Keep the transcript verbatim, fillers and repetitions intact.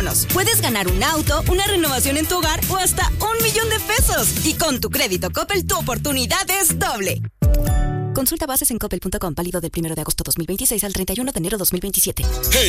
bonos. Puedes ganar un auto, una renovación en tu hogar o hasta un millón de pesos. Y con tu crédito Coppel, tu oportunidad es doble. Consulta bases en coppel punto com, válido del primero de agosto dos mil veintiséis al treinta y uno de enero dos mil veintisiete. Hey.